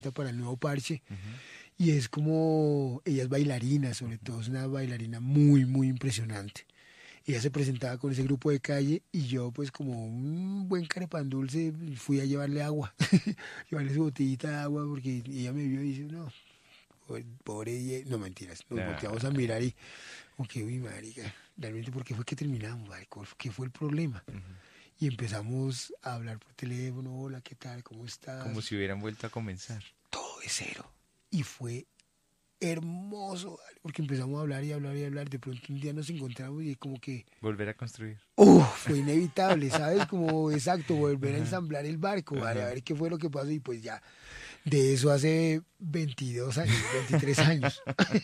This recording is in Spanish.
para el nuevo parche. Ujú. Y es como, ella es bailarina, sobre todo es una bailarina muy, muy impresionante. Ella se presentaba con ese grupo de calle y yo pues como un buen carepán dulce fui a llevarle agua, llevarle su botellita de agua porque ella me vio y dice, no, pobre, no mentiras, nos volteamos a Ay, mirar y como que, uy, marica, realmente ¿por qué fue que terminamos, marica? ¿Qué fue el problema? ujú. Y empezamos a hablar por teléfono, hola, ¿qué tal? ¿Cómo Como estás? si hubieran vuelto a comenzar. Todo de cero. Y fue hermoso, ¿vale? Porque empezamos a hablar y hablar y hablar. De pronto un día nos encontramos y como que, Volver a construir. fue inevitable, ¿sabes? Como exacto, volver a Ajá, ensamblar el barco, ¿vale? A ajá. ver qué fue lo que pasó. Y pues ya, de eso hace 22 años, 23 años.